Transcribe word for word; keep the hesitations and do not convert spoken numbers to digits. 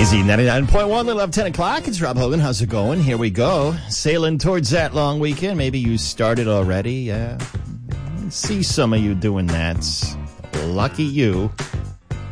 Z ninety-nine point one, little of ten o'clock. It's Rob Hogan. How's it going? Here we go. Sailing towards that long weekend. Maybe you started already. Yeah. I see some of you doing that. Lucky you.